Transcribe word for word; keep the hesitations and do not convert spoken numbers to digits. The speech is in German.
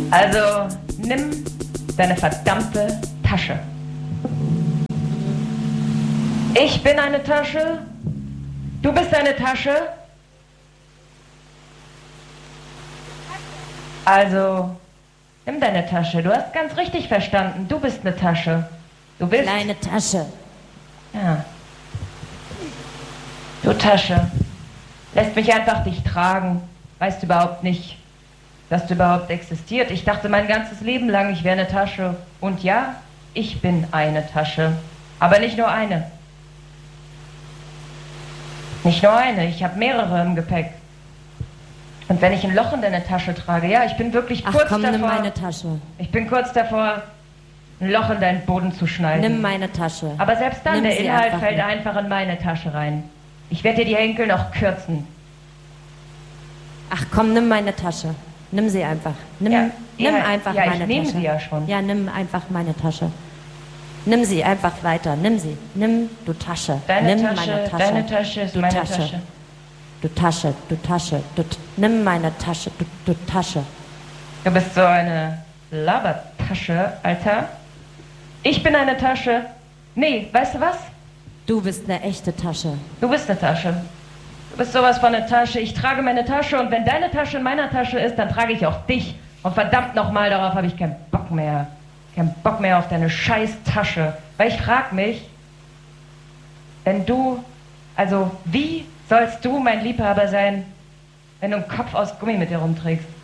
Also, nimm deine verdammte Tasche. Ich bin eine Tasche. Du bist eine Tasche. Also, nimm deine Tasche. Du hast ganz richtig verstanden. Du bist eine Tasche. Du bist... Kleine Tasche. Ja. Du Tasche. Lässt mich einfach dich tragen. Weißt du überhaupt nicht, dass du überhaupt existiert. Ich dachte mein ganzes Leben lang, ich wäre eine Tasche. Und ja, ich bin eine Tasche. Aber nicht nur eine. Nicht nur eine, ich habe mehrere im Gepäck. Und wenn ich ein Loch in deine Tasche trage, ja, ich bin wirklich Ach, kurz komm, davor... nimm meine Tasche. Ich bin kurz davor, ein Loch in deinen Boden zu schneiden. Nimm meine Tasche. Aber selbst dann, Nimm der sie Inhalt einfach fällt mit. einfach in meine Tasche rein. Ich werde dir die Henkel noch kürzen. Ach komm, nimm meine Tasche. Nimm sie einfach. Nimm, Ja, nimm ja, einfach ja, ich meine nehm Tasche. sie ja schon. Ja, nimm einfach meine Tasche. Nimm sie einfach weiter. Nimm sie. Nimm, du Tasche. Deine nimm Tasche, meine Tasche. deine Tasche ist du meine Tasche. Tasche. Du Tasche, du Tasche, du t nimm meine Tasche, du, du Tasche. Du bist so eine Labertasche, Alter. Ich bin eine Tasche. Nee, weißt du was? Du bist eine echte Tasche. Du bist eine Tasche. Du bist sowas von eine Tasche. Ich trage meine Tasche und wenn deine Tasche in meiner Tasche ist, dann trage ich auch dich. Und verdammt nochmal, darauf habe ich keinen Bock mehr. Keinen Bock mehr auf deine scheiß Tasche. Weil ich frag mich, wenn du, also wie sollst du mein Liebhaber sein, wenn du einen Kopf aus Gummi mit dir rumträgst?